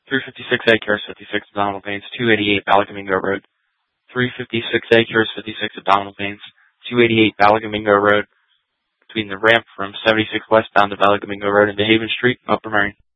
356A, Cures 56 abdominal pains, 288 Ballagamingo Road. 356A, Cures 56 abdominal pains, 288 Ballagamingo Road, between the ramp from 76 westbound to Ballagamingo Road into Haven Street, Upper Merion.